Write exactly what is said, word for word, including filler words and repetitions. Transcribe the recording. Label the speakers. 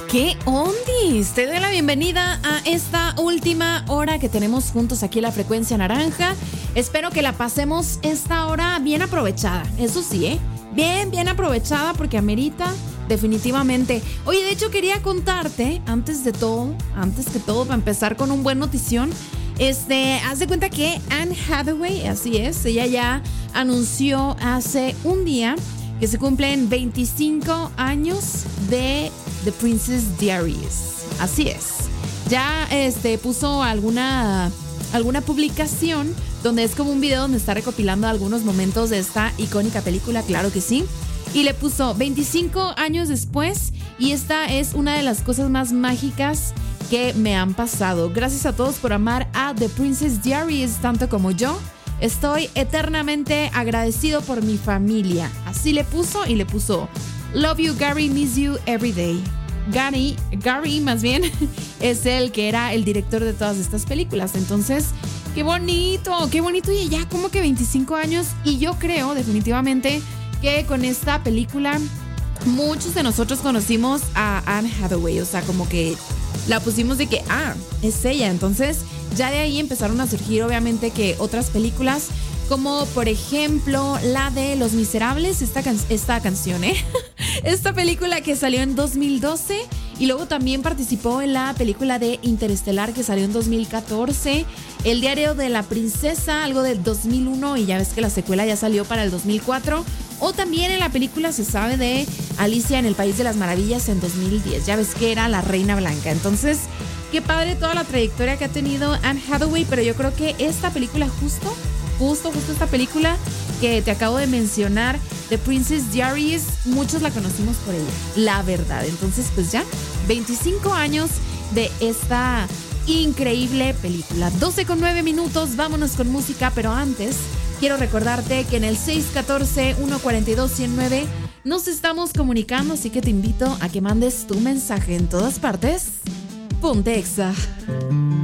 Speaker 1: ¿Qué ondis? Te doy la bienvenida a esta última hora que tenemos juntos aquí en la Frecuencia Naranja. Espero que la pasemos esta hora bien aprovechada. Eso sí, ¿eh? Bien, bien aprovechada porque amerita definitivamente. Oye, de hecho quería contarte, antes de todo, antes que todo, para empezar con un buen notición, este, haz de cuenta que Anne Hathaway, así es, ella ya anunció hace un día que se cumplen veinticinco años de The Princess Diaries. Así es. Ya este, puso alguna, alguna publicación donde es como un video donde está recopilando algunos momentos de esta icónica película, claro que sí. Y le puso veinticinco años después y esta es una de las cosas más mágicas que me han pasado. Gracias a todos por amar a The Princess Diaries tanto como yo. Estoy eternamente agradecido por mi familia. Así le puso y le puso Love you, Gary, miss you every day. Gary, Gary más bien, es el que era el director de todas estas películas. Entonces, qué bonito, qué bonito. Y ya como que veinticinco años. Y yo creo definitivamente que con esta película muchos de nosotros conocimos a Anne Hathaway. O sea, como que la pusimos de que, ah, es ella. Entonces, ya de ahí empezaron a surgir obviamente que otras películas, como por ejemplo la de Los Miserables, esta, can- esta canción, ¿eh? Esta película que salió en dos mil doce y luego también participó en la película de Interestelar que salió en dos mil catorce, El Diario de la Princesa, algo del dos mil uno y ya ves que la secuela ya salió para el dos mil cuatro, o también en la película se sabe de Alicia en el País de las Maravillas en dos mil diez, ya ves que era la Reina Blanca. Entonces, qué padre toda la trayectoria que ha tenido Anne Hathaway, pero yo creo que esta película justo, justo, justo esta película que te acabo de mencionar, The Princess Diaries, muchos la conocimos por ella, la verdad. Entonces, pues ya, veinticinco años de esta increíble película. doce con nueve minutos, vámonos con música, pero antes quiero recordarte que en el seis uno cuatro, uno cuatro dos, uno cero nueve nos estamos comunicando, así que te invito a que mandes tu mensaje en todas partes. Ponte Exa.